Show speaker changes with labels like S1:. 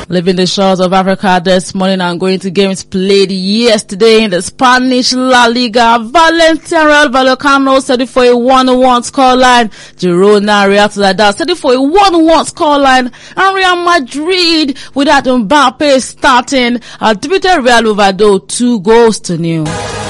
S1: Leaving the shores of Africa this morning and going to games played yesterday in the Spanish La Liga. Valencia Real Vallecano set it for a 1-1 scoreline. Girona Real Sociedad set it for a 1-1 scoreline. And Real Madrid, without Mbappe starting, defeated Real Oviedo 2-0.